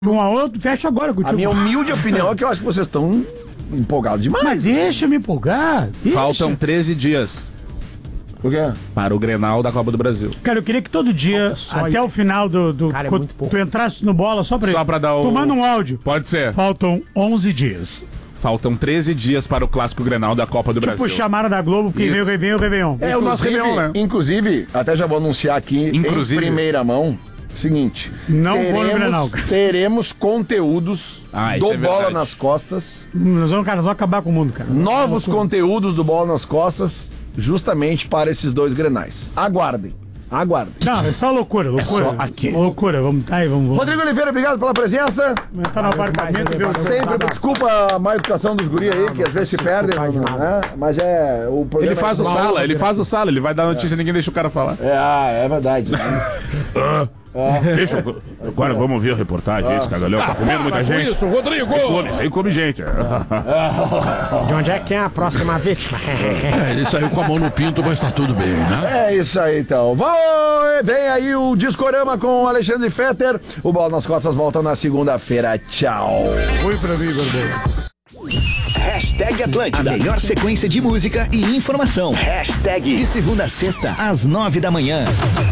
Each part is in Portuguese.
Um a outro, fecha agora contigo. A minha humilde opinião é que eu acho que vocês estão empolgados demais. Mas deixa eu me empolgar. Deixa. Faltam 13 dias O quê? para o Grenal da Copa do Brasil. Cara, eu queria que todo dia, até o final do Cara, é quando muito pouco. tu entrasse no bola só pra dar o... tomando um áudio. Pode ser. Faltam 11 dias. Faltam 13 dias para o clássico Grenal da Copa do Tipo, Brasil. chamaram da Globo, quem Isso. veio o Réveillon. É o nosso Réveillon, né? Inclusive, até já vou anunciar aqui em primeira mão, seguinte. Não vou no Grenal. Teremos conteúdos isso do é Bola verdade. nas Costas. Nós vamos acabar com o mundo, cara. Novos conteúdos do Bola nas Costas, justamente para esses dois Grenais. Aguardem. Não, é só loucura. só aqui. Loucura, vamos. Rodrigo Oliveira, obrigado pela presença. Entrar no apartamento e ver o Sempre, desculpa a má educação dos guri aí, que às vezes se perdem, né? Mas o programa Ele faz o é sala, ele vai dar notícia e ninguém deixa o cara falar. É verdade. Deixa, agora vamos ouvir a reportagem, esse cagalhão tá comendo muita gente. Isso, Rodrigo! Isso aí come gente. De onde é que é a próxima vítima? Ele saiu com a mão no pinto, mas tá tudo bem, né? É isso aí, então. Vem aí o Discorama com o Alexandre Fetter. O Bola nas Costas volta na segunda-feira. Tchau. Oi pra mim, Barbosa. Hashtag Atlântida. A melhor sequência de música e informação. Hashtag de segunda a sexta, às 9 da manhã.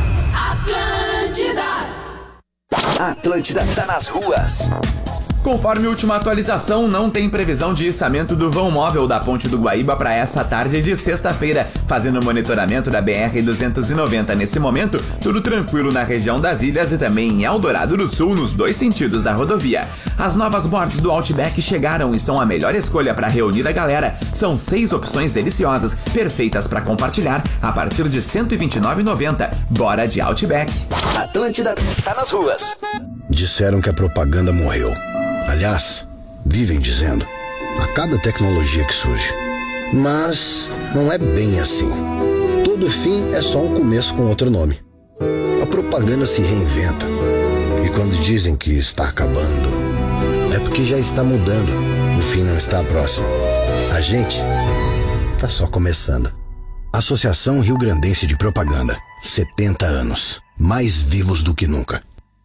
Atlântida tá nas ruas. Conforme a última atualização, não tem previsão de içamento do vão móvel da Ponte do Guaíba para essa tarde de sexta-feira. Fazendo monitoramento da BR-290 nesse momento, tudo tranquilo na região das Ilhas e também em Eldorado do Sul, nos dois sentidos da rodovia. As novas boards do Outback chegaram e são a melhor escolha para reunir a galera. São 6 opções deliciosas, perfeitas para compartilhar, a partir de R$ 129,90. Bora de Outback. Atlântida tá nas ruas. Disseram que a propaganda morreu. Aliás, vivem dizendo, a cada tecnologia que surge. Mas não é bem assim. Todo fim é só um começo com outro nome. A propaganda se reinventa. E quando dizem que está acabando, é porque já está mudando. O fim não está próximo. A gente está só começando. Associação Rio Grandense de Propaganda. 70 anos. Mais vivos do que nunca.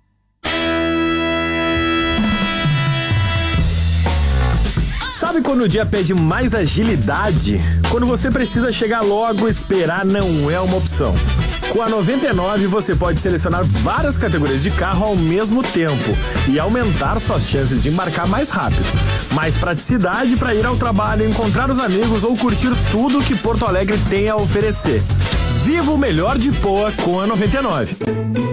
Sabe quando o dia pede mais agilidade? Quando você precisa chegar logo, esperar não é uma opção. Com a 99 você pode selecionar várias categorias de carro ao mesmo tempo e aumentar suas chances de embarcar mais rápido. Mais praticidade para ir ao trabalho, encontrar os amigos ou curtir tudo que Porto Alegre tem a oferecer. Viva o melhor de Poa com a 99.